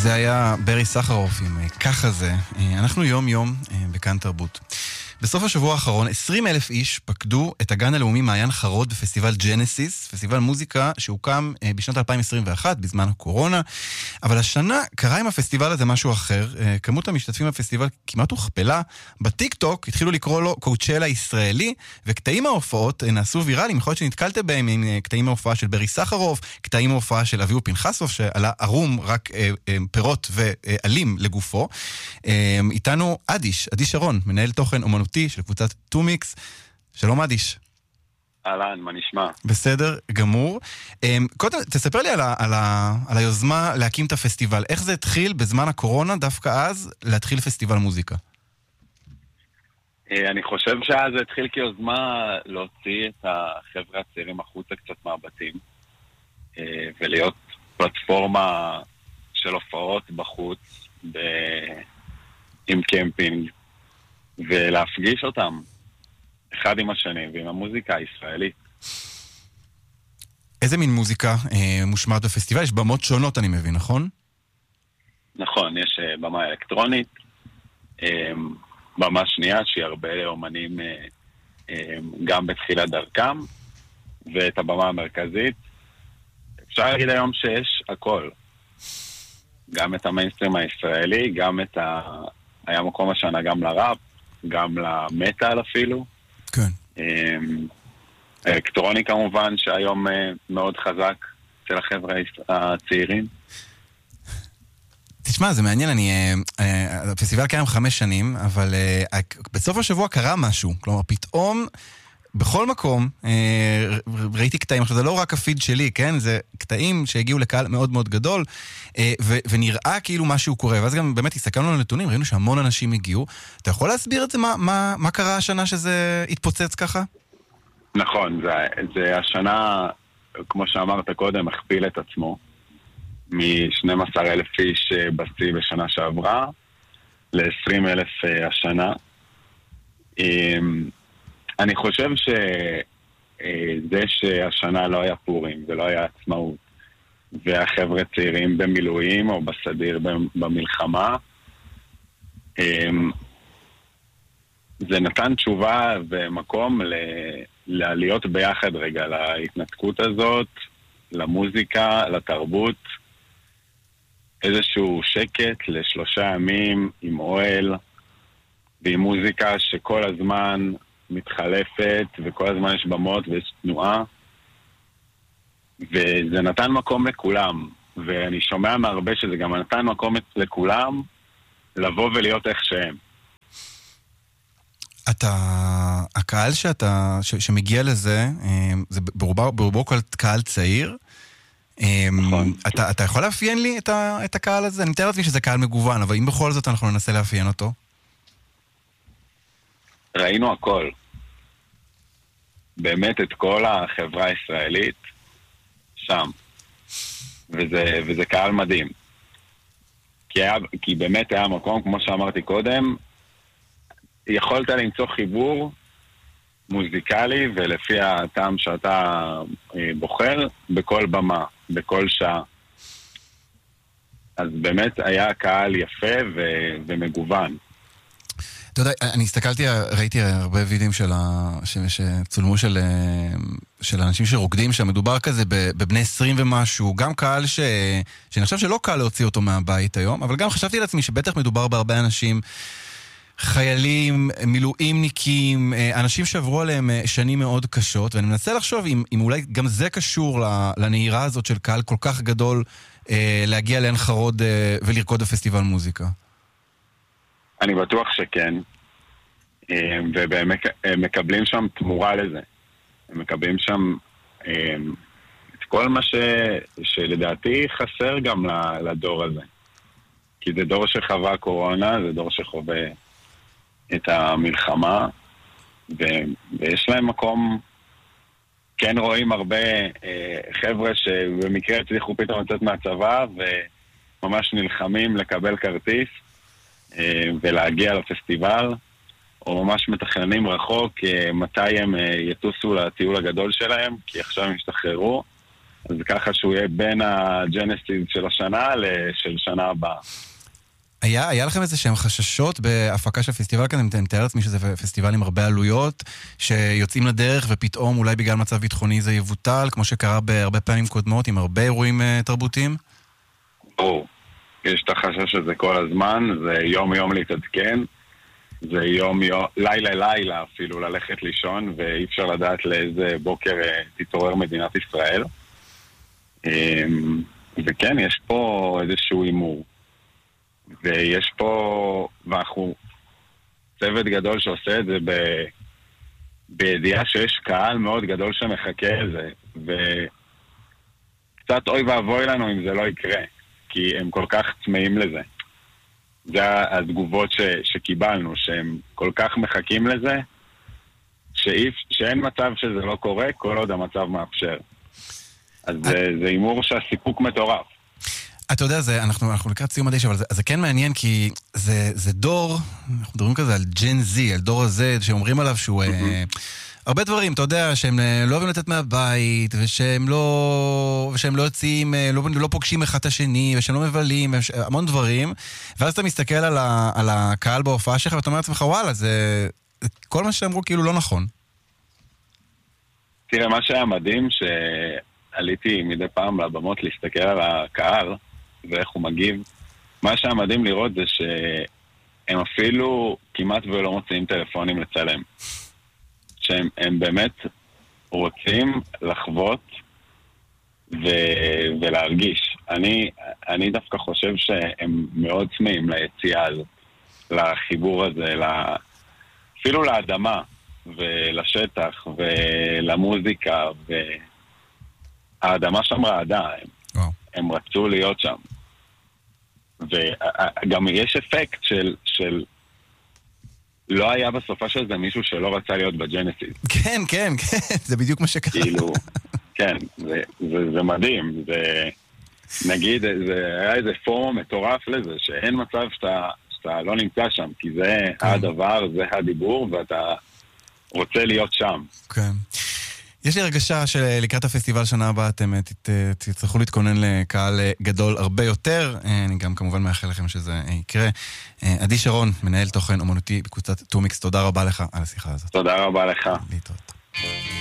זה היה ברי סחרוף עם ככה זה. אנחנו יום יום בכאן תרבות. בסוף השבוע האחרון 20,000 איש פקדו את הגן הלאומי מעיין חרוד בפסטיבל ג'נסיס, פסטיבל מוזיקה שהוקם בשנת 2021 בזמן הקורונה, אבל השנה קרה עם הפסטיבל הזה משהו אחר. כמות המשתתפים בפסטיבל כמעט הוכפלה. בטיק טוק התחילו לקרוא לו קואוצ'לה ישראלי, וקטעים מההופעות נעשו ויראליים. יכול להיות שנתקלתם בהם עם קטעים מההופעה של ברי סחרוף, קטעים מההופעה של אביהו פנחסוב שעלה ערום רק פירות ועלים לגופו. איתנו עדי שרון, מנהל תוכן אומנותי של קבוצת טומיקס. שלום עדיש. אהלן, מה נשמע? בסדר, גמור. קודם, תספר לי על היוזמה להקים את הפסטיבל. איך זה התחיל בזמן הקורונה, דווקא אז, להתחיל פסטיבל מוזיקה? אני חושב שאז זה התחיל כיוזמה להוציא את החבר'ה הצעירים החוצה קצת מהבתים, ולהיות פלטפורמה של הופעות בחוץ, עם קמפינג, ולהפגיש אותם אחד עם השני ועם המוזיקה הישראלית. איזה מין מוזיקה מושמעת בפסטיבל? יש במות שונות, אני מבין, נכון? נכון, יש במה אלקטרונית, במה שנייה שהיא הרבה אומנים גם בתחילת דרכם, ואת הבמה המרכזית אפשר להגיד היום שיש הכל, גם את המיינסטרים הישראלי, גם את היה מקום השנה גם לראפ, גם למטל אפילו. כן. אלקטרוני כמובן, שהיום מאוד חזק של החבר'ה הצעירים. תשמע, זה מעניין, הפסטיבל קיים 5 שנים, אבל בסוף השבוע קרה משהו. כלומר, פתאום, בכל מקום, ראיתי קטעים, עכשיו זה לא רק הפיד שלי, כן? זה קטעים שהגיעו לקהל מאוד מאוד גדול, ונראה כאילו משהו קורה, ואז גם באמת הסתכלנו על הנתונים, ראינו שהמון אנשים הגיעו. אתה יכול להסביר את זה? מה קרה השנה שזה התפוצץ ככה? נכון, זה השנה, כמו שאמרת קודם, הכפיל את עצמו, מ-12,000 איש בשיא בשנה שעברה, ל-20,000 השנה. אני חושב שזה שהשנה לא היה פורים ולא היה עצמאות, והחבר'ה צעירים במילואים או בסדיר במלחמה, זה נתן תשובה ומקום להיות ביחד רגע להתנתקות הזאת, למוזיקה, לתרבות, איזשהו שקט ל3 ימים עם אוהל ועם מוזיקה שכל הזמן מתחלפת, וכל הזמן יש במות ויש תנועה, וזה נתן מקום לכולם, ואני שומע מהרבה שזה גם נתן מקום לכולם לבוא ולהיות איך שהם. הקהל שמגיע לזה, זה ברובו קהל צעיר. נכון. אתה יכול לאפיין לי את הקהל הזה? אני מתאר לעצמי שזה קהל מגוון, אבל אם בכל זאת אנחנו ננסה לאפיין אותו. ראינו הכל. באמת את כל החברה הישראלית שם. וזה קהל מדהים. כי באמת היה מקום, כמו שאמרתי קודם, יכולת למצוא חיבור מוזיקלי ולפי הטעם שאתה בוחר בכל במה, בכל שעה. אז באמת היה קהל יפה ומגוון. אתה יודע, אני הסתכלתי, ראיתי הרבה וידאים שצולמו של אנשים שרוקדים שם, מדובר כזה בבני 20 ומשהו, גם קהל שאני חושב שלא קל להוציא אותו מהבית היום, אבל גם חשבתי לעצמי שבטח מדובר בהרבה אנשים, חיילים, מילואימניקים, אנשים שעברו עליהם שנים מאוד קשות, ואני מנסה לחשוב אם אולי גם זה קשור לנהירה הזאת של קהל כל כך גדול להגיע לעין חרוד ולרקוד בפסטיבל מוזיקה. אני בטוח שכן, והם מקבלים שם תמורה לזה. הם מקבלים שם את כל מה שלדעתי חסר גם לדור הזה. כי זה דור שחווה קורונה, זה דור שחווה את המלחמה, ויש להם מקום, כן רואים הרבה חבר'ה שבמקרה הצליחו פתאום לצאת מהצבא, וממש נלחמים לקבל כרטיס, ולהגיע לפסטיבל, או ממש מתכננים רחוק מתי הם יטוסו לטיול הגדול שלהם, כי עכשיו הם השתחררו, אז ככה שהוא יהיה בין הג'נסיס של השנה לשל שנה הבאה. היה לכם איזה שהם חששות בהפקה של פסטיבל כאן? אני מתאר לעצמי שזה פסטיבל עם הרבה עלויות, שיוצאים לדרך ופתאום אולי בגלל מצב ביטחוני זה יבוטל, כמו שקרה בהרבה פעמים קודמות, עם הרבה אירועים תרבותיים? ברור. יש את החשש הזה כל הזמן, זה יום להתעדכן, זה לילה אפילו ללכת לישון, ואי אפשר לדעת לאיזה בוקר תתעורר מדינת ישראל. וכן, יש פה איזשהו אימור. ויש פה, ואנחנו צוות גדול שעושה את זה בידיעה שיש קהל מאוד גדול שמחכה לזה, וקצת אוי ואבוי לנו אם זה לא יקרה, כי הם כל כך צמאים לזה. זה התגובות שקיבלנו, שהם כל כך מחכים לזה, שאין מצב שזה לא קורה, כל עוד המצב מאפשר. אז זה אימור שהסיפוק מטורף. אתה יודע, אנחנו לקראת סיום הדשא, אבל זה כן מעניין, כי זה דור, אנחנו מדברים כזה על ג'ן זי, על דור הזה, שאומרים עליו שהוא הרבה דברים, אתה יודע, שהם לא אוהבים לתת מהבית, ושהם לא יוצאים, לא פוגשים אחד את השני, ושהם לא מבלים, המון דברים, ואז אתה מסתכל על הקהל בהופעה שלך, ואתה אומר לעצמך, וואלה, זה כל מה שאמרו כאילו לא נכון. תראה, מה שהיה מדהים, שעליתי מדי פעם לבמות להסתכל על הקהל, ואיך הוא מגיב, מה שהיה מדהים לראות זה שהם אפילו כמעט ולא מוצאים טלפונים לצלם. שהם באמת רוצים לחוות ולהרגיש. אני דווקא חושב שהם מאוד צמאים ליציאה הזאת, לחיבור הזה, אפילו לאדמה ולשטח ולמוזיקה, והאדמה שם רעדה, הם רצו להיות שם. וגם יש אפקט של לא היה בסופה של זה מישהו שלא רצה להיות בג'נסיס. כן, זה בדיוק מה שקרה. כאילו, כן, זה מדהים. נגיד, זה היה איזה פורום מטורף לזה, שאין מצב שאתה לא נמצא שם, כי זה הדבר, זה הדיבור, ואתה רוצה להיות שם. כן. יש לי הרגשה שלקראת הפסטיבל שנה הבאה אתם תצטרכו להתכונן לקהל גדול הרבה יותר. אני גם כמובן מאחל לכם שזה יקרה. עדי שרון, מנהל תוכן אומנותי בקבוצת טומיקס, תודה רבה לך על השיחה הזאת. תודה רבה לך. להתראות.